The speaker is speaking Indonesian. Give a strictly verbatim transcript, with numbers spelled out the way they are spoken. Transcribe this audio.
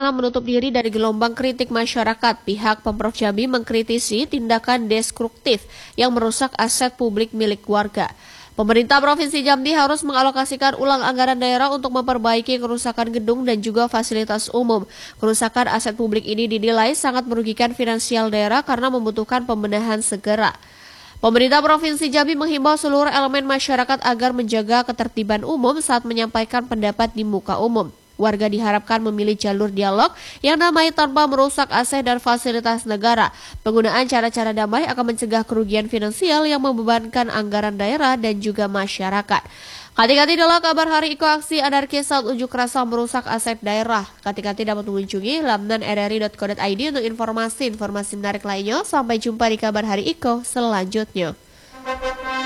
berusaha menutup diri dari gelombang kritik masyarakat. Pihak Pemprov Jambi mengkritisi tindakan destruktif yang merusak aset publik milik warga. Pemerintah Provinsi Jambi harus mengalokasikan ulang anggaran daerah untuk memperbaiki kerusakan gedung dan juga fasilitas umum. Kerusakan aset publik ini dinilai sangat merugikan finansial daerah karena membutuhkan pembenahan segera. Pemerintah Provinsi Jambi menghimbau seluruh elemen masyarakat agar menjaga ketertiban umum saat menyampaikan pendapat di muka umum. Warga diharapkan memilih jalur dialog yang damai tanpa merusak aset dan fasilitas negara. Penggunaan cara-cara damai akan mencegah kerugian finansial yang membebankan anggaran daerah dan juga masyarakat. Kati-kati adalah kabar hari Iko aksi anarkis saat unjuk rasa merusak aset daerah. Kati-kati dapat mengunjungi laman r r i dot co dot i d untuk informasi-informasi menarik lainnya. Sampai jumpa di kabar hari Iko selanjutnya.